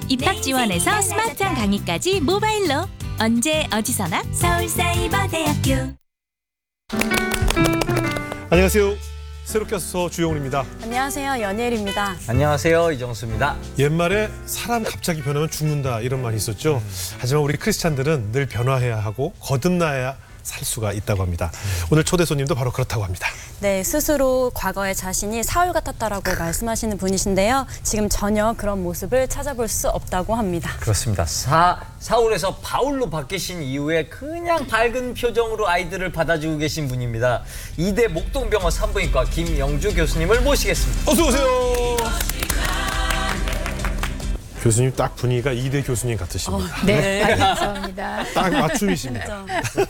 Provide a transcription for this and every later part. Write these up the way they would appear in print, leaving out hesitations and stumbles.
입학 지원에서 스마트한 강의까지 모바일로 언제 어디서나 서울사이버대학교. 안녕하세요. 새롭게 와서 주영훈입니다. 안녕하세요. 연예일입니다. 안녕하세요. 이정수입니다. 옛말에 사람 갑자기 변하면 죽는다 이런 말이 있었죠. 하지만 우리 크리스찬들은 늘 변화해야 하고 거듭나야 살 수가 있다고 합니다. 오늘 초대 손님도 바로 그렇다고 합니다. 네, 스스로 과거의 자신이 사울 같았다라고 말씀하시는 분이신데요. 지금 전혀 그런 모습을 찾아볼 수 없다고 합니다. 그렇습니다. 사울에서 바울로 바뀌신 이후에 그냥 밝은 표정으로 아이들을 받아주고 계신 분입니다. 이대 목동병원 산부인과 김영주 교수님을 모시겠습니다. 어서 오세요. 교수님 딱 분위기가 이대 교수님 같으십니다. 네, 감사합니다. 딱 맞춤이십니다.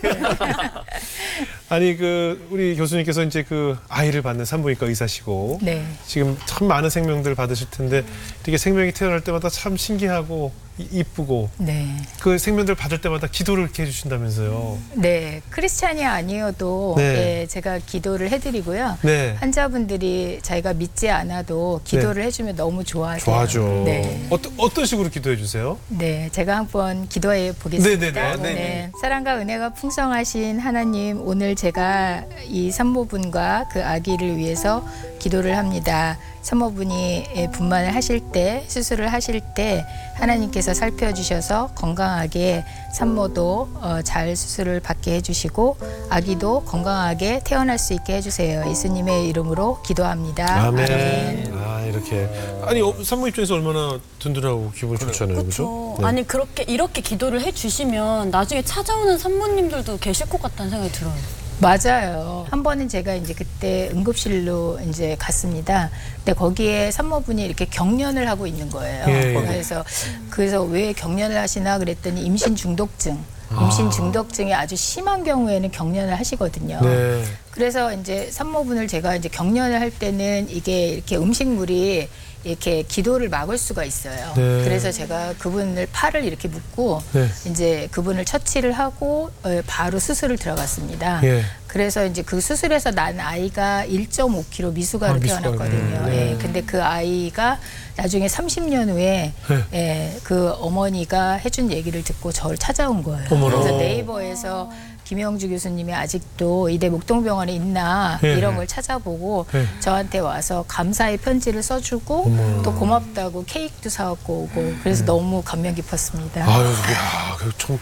아니 우리 교수님께서 이제 아이를 받는 산부인과 의사시고 네. 지금 참 많은 생명들 받으실 텐데 이렇게 생명이 태어날 때마다 참 신기하고 이쁘고 네. 그 생명들 받을 때마다 기도를 이렇게 해주신다면서요. 네, 크리스찬이 아니어도 네. 예, 제가 기도를 해드리고요. 네. 환자분들이 자기가 믿지 않아도 기도를 해주면 너무 좋아하세요. 좋아하죠. 네. 어떤 식으로 기도해 주세요? 네, 제가 한번 기도해 보겠습니다. 네네네. 네, 사랑과 은혜가 풍성하신 하나님, 오늘 제가 이 산모분과 그 아기를 위해서 기도를 합니다. 산모분이 분만을 하실 때, 수술을 하실 때 하나님께서 살펴주셔서 건강하게 산모도 잘 수술을 받게 해주시고 아기도 건강하게 태어날 수 있게 해주세요. 예수님의 이름으로 기도합니다. 아멘. 아, 이렇게. 아니, 산모 입장에서 얼마나 든든하고 기분 좋잖아요. 그렇죠? 네. 아니 이렇게 기도를 해주시면 나중에 찾아오는 산모님들도 계실 것 같다는 생각이 들어요. 맞아요. 한 번은 제가 이제 그때 응급실로 이제 갔습니다. 근데 거기에 산모분이 이렇게 경련을 하고 있는 거예요. 예. 그래서 왜 경련을 하시나 그랬더니 임신 중독증. 임신 중독증이 아주 심한 경우에는 경련을 하시거든요. 네. 그래서 이제 산모분을 제가 이제 경련을 할 때는 이게 이렇게 음식물이 이렇게 기도를 막을 수가 있어요. 네. 그래서 제가 그분을 팔을 이렇게 묶고 네. 이제 그분을 처치를 하고 바로 수술을 들어갔습니다. 예. 그래서 이제 그 수술에서 난 아이가 1.5kg 미숙아로 태어났거든요. 네. 예. 근데 그 아이가 나중에 30년 후에 예, 그 어머니가 해준 얘기를 듣고 저를 찾아온 거예요. 어머나. 그래서 네이버에서 김영주 교수님이 아직도 이대 목동병원에 있나 네. 이런 걸 찾아보고 네. 저한테 와서 감사의 편지를 써주고 어머. 또 고맙다고 케이크도 사갖고 오고 그래서 너무 감명 깊었습니다. 아유, 야,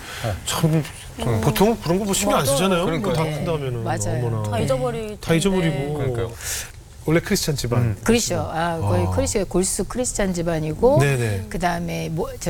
참 보통 그런 거 뭐 신경 안 쓰잖아요. 그러니까요. 다 큰다면은. 맞아요. 어머나. 다 잊어버리고. 다 잊어버리고. 그러니까요. 원래 크리스찬 집안. 그렇죠. 거의 골수 크리스찬 집안이고 네네. 그다음에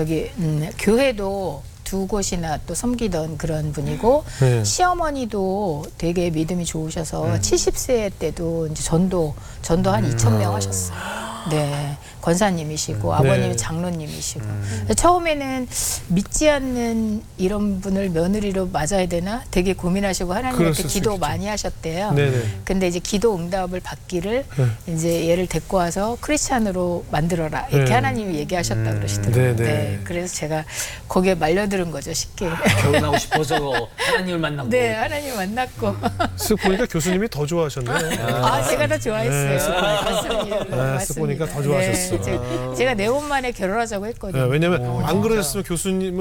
교회도 두 곳이나 또 섬기던 그런 분이고 네. 시어머니도 되게 믿음이 좋으셔서 70세 때도 이제 전도 한 2,000명 하셨어요. 네, 권사님이시고 아버님이 네. 장로님이시고 처음에는 믿지 않는 이런 분을 며느리로 맞아야 되나 되게 고민하시고 하나님한테 그랬을 수 기도 있죠. 많이 하셨대요. 네네. 근데 이제 기도 응답을 받기를 이제 얘를 데리고 와서 크리스찬으로 만들어라 이렇게 네. 하나님이 얘기하셨다 그러시더라고요. 네네. 네, 그래서 제가 거기에 말려들은 거죠 쉽게. 결혼하고 싶어서 하나님을 만나고. 네, 하나님 만났고. 쓱 보니까 교수님이 더 좋아하셨네요. 제가 더 좋아했어요. 맞습니다. 쓱 보니까 더 좋아하셨어. 제가 네 번 만에 결혼하자고 했거든요. 네, 왜냐면 안 그러셨으면 교수님은